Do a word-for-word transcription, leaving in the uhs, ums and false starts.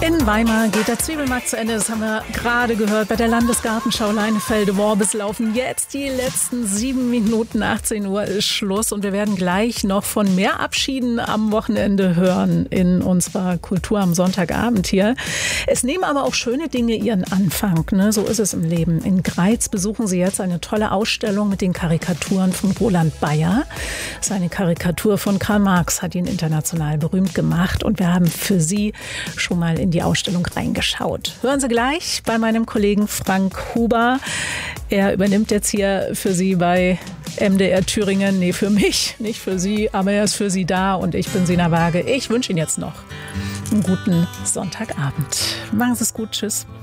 In Weimar geht der Zwiebelmarkt zu Ende. Das haben wir gerade gehört. Bei der Landesgartenschau Leinefelde-Worbis laufen jetzt die letzten sieben Minuten. achtzehn Uhr ist Schluss. Und wir werden gleich noch von mehr Abschieden am Wochenende hören in unserer Kultur am Sonntagabend hier. Es nehmen aber auch schöne Dinge ihren Anfang. Ne? So ist es im Leben. In Greiz besuchen Sie jetzt eine tolle Ausstellung mit den Karikaturen von Roland Bayer. Seine Karikatur von Karl Marx hat ihn international berühmt gemacht. Und wir haben für Sie schon mal in die Ausstellung reingeschaut. Hören Sie gleich bei meinem Kollegen Frank Huber. Er übernimmt jetzt hier für Sie bei M D R Thüringen. Nee, für mich, nicht für Sie, aber er ist für Sie da und ich bin Sina Waage. Ich wünsche Ihnen jetzt noch einen guten Sonntagabend. Machen Sie es gut. Tschüss.